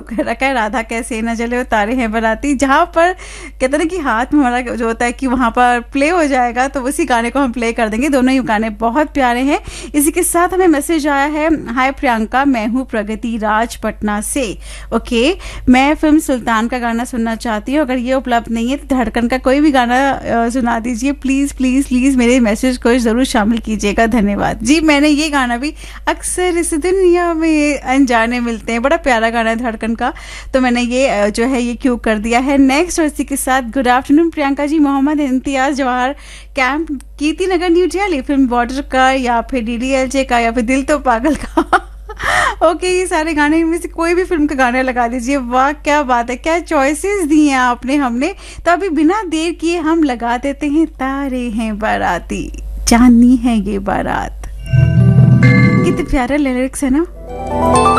कह रखा है राधा कैसे न जले वो तारे हैं बराती, जहाँ पर कहते हैं ना कि हाथ में हमारा जो होता है कि वहाँ पर प्ले हो जाएगा, तो उसी गाने को हम प्ले कर देंगे। दोनों ही गाने बहुत प्यारे हैं। इसी के साथ हमें मैसेज आया है, हाय प्रियंका, मैं हूँ प्रगति राज पटना से। ओके, मैं फिल्म सुल्तान का गाना सुनना चाहती हूँ, अगर ये उपलब्ध नहीं है तो धड़कन का कोई भी गाना सुना दीजिए प्लीज़ प्लीज़ प्लीज़, मेरे मैसेज को ज़रूर शामिल कीजिएगा, धन्यवाद जी। मैंने ये गाना भी, अक्सर इस दुनिया में अनजाने मिलते हैं, बड़ा प्यारा गाना है धड़कन का, तो मैंने ये जो है ये क्यों कर दिया है। नेक्स्ट और इसी के साथ, गुड आफ्टरनून प्रियंका जी, मोहम्मद इम्तियाज़, Jawahar camp, Kirti Nagar, new Delhi, film border का या फिर DDLJ का या फिर दिल तो पागल का। ओके, ये सारे गाने में से कोई भी फिल्म का गाना लगा दीजिए। वाह क्या बात है, क्या चॉइसेस दी हैं आपने हमें। तो अभी बिना देर किए हम लगा देते हैं, तारे हैं बाराती, चांदनी है ये बारात। कितने प्यारे लिरिक्स है ना।